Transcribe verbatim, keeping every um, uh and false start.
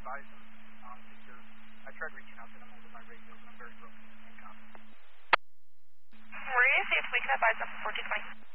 advise them, um, because I tried reaching out to them over my radio, and I'm very broken in income. Where is it? We can advise them for fourteen twenty.